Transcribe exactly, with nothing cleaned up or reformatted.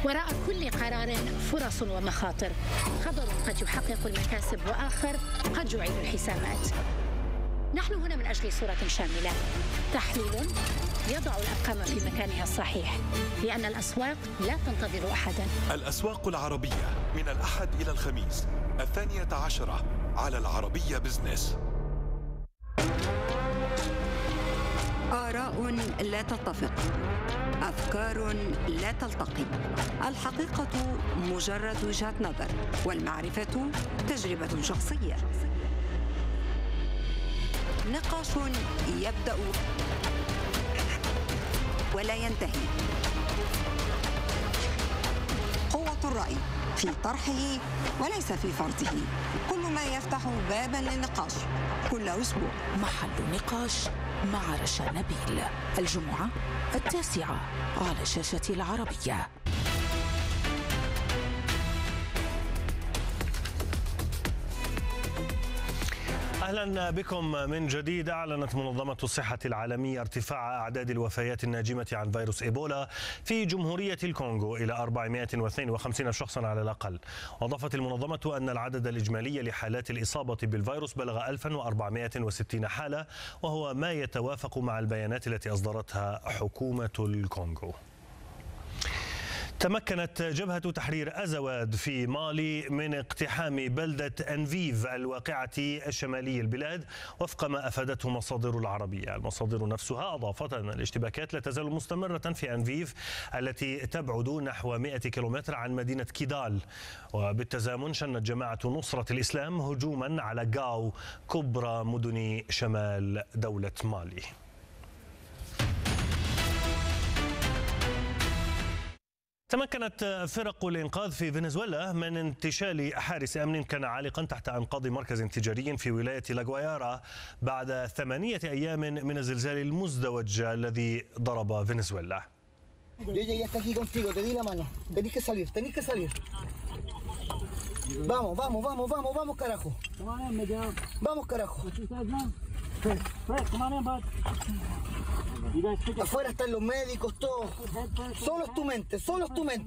وراء كل قرار فرص ومخاطر، خبر قد يحقق المكاسب وآخر قد يعيد الحسابات. نحن هنا من أجل صورة شاملة، تحليل يضع الأرقام في مكانها الصحيح، لأن الأسواق لا تنتظر أحدا. الأسواق العربية من الأحد إلى الخميس الثانية عشرة على العربية بزنس. آراء لا تتفق، أفكار لا تلتقي، الحقيقة مجرد وجهة نظر، والمعرفة تجربة شخصية. نقاش يبدأ ولا ينتهي. قوة الرأي في طرحه وليس في فرضه، كل ما يفتح بابا للنقاش كل أسبوع. محل نقاش مع رشا نبيل، الجمعة التاسعة على شاشة العربية. أهلا بكم من جديد. أعلنت منظمة الصحة العالمية ارتفاع أعداد الوفيات الناجمة عن فيروس إيبولا في جمهورية الكونغو إلى أربعمائة واثنين وخمسين شخصا على الأقل. وأضافت المنظمة أن العدد الإجمالي لحالات الإصابة بالفيروس بلغ ألف وأربعمائة وستين حالة، وهو ما يتوافق مع البيانات التي أصدرتها حكومة الكونغو. تمكنت جبهة تحرير أزواد في مالي من اقتحام بلدة أنفيف الواقعة الشمالي البلاد وفق ما أفادته مصادر العربية. المصادر نفسها أضافت أن الاشتباكات لا تزال مستمرة في أنفيف التي تبعد نحو مائة كيلومتر عن مدينة كيدال. وبالتزامن شنت جماعة نصرة الإسلام هجوما على غاو كبرى مدن شمال دولة مالي. تمكنت فرق الإنقاذ في فنزويلا من انتشال حارس أمن كان عالقا تحت أنقاض مركز تجاري في ولاية لاغوايارا بعد ثمانية أيام من الزلزال المزدوج الذي ضرب فنزويلا. Vamos, vamos, vamos, vamos, vamos, carajo. Vamos, carajo. Afuera están los médicos, todos. Solo es tu mente, solo es tu mente.